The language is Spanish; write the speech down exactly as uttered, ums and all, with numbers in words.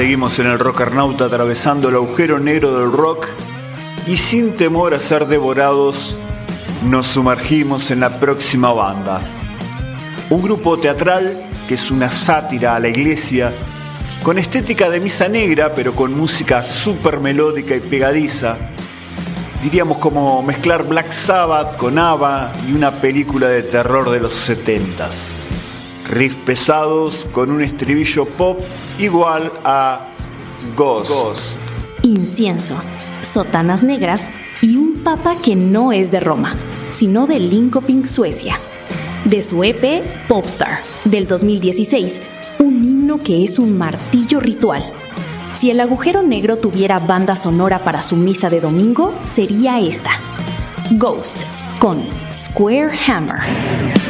seguimos en el Rockernauta atravesando el agujero negro del rock y sin temor a ser devorados nos sumergimos en la próxima banda. Un grupo teatral que es una sátira a la iglesia, con estética de misa negra pero con música súper melódica y pegadiza. Diríamos como mezclar Black Sabbath con ABBA y una película de terror de los setentas. Riffs pesados con un estribillo pop igual a Ghost. Ghost. Incienso, sotanas negras y un papa que no es de Roma, sino de Linköping, Suecia. De su E P Popstar del dos mil dieciséis, un himno que es un martillo ritual. Si el agujero negro tuviera banda sonora para su misa de domingo, sería esta: Ghost con Square Hammer.